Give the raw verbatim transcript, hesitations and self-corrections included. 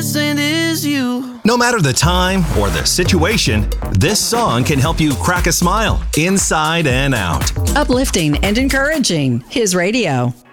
And is you. No matter the time or the situation, this song can help you crack a smile inside and out. Uplifting and encouraging. His radio.